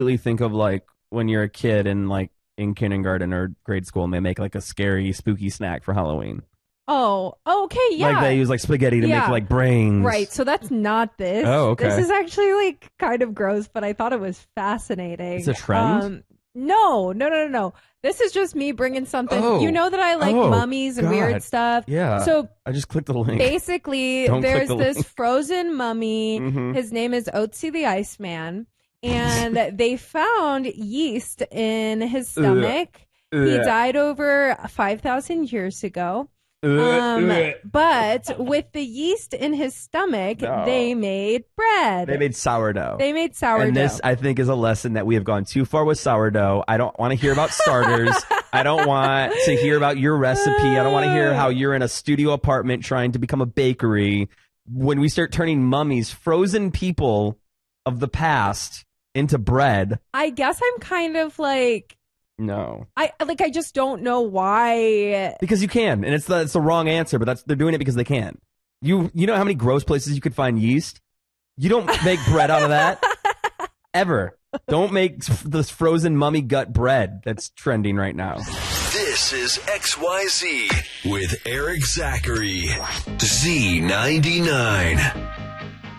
immediately think of like when you're a kid and like in kindergarten or grade school and they make like a scary, spooky snack for Halloween. Oh, okay, yeah. Like they use like spaghetti to make like brains. Right, so that's not this. Oh, okay. This is actually like kind of gross, but I thought it was fascinating. It's a trend? No. This is just me bringing something. Oh. You know that I like mummies and weird God. stuff. Yeah. So I just clicked the link. basically, Don't click there's the this link. frozen mummy. His name is Otzi the Iceman. And they found yeast in his stomach. He died over 5,000 years ago. But with the yeast in his stomach, they made bread. They made sourdough. And this, I think, is a lesson that we have gone too far with sourdough. I don't want to hear about starters. I don't want to hear about your recipe. I don't want to hear how you're in a studio apartment trying to become a bakery. When we start turning mummies, frozen people of the past, into bread. I guess I'm kind of like... No. I just don't know why. Because you can, and it's the wrong answer, but they're doing it because they can. You know how many gross places you could find yeast? You don't make bread out of that. Ever. Don't make this frozen mummy gut bread that's trending right now. This is XYZ with Eric Zachary. Z99.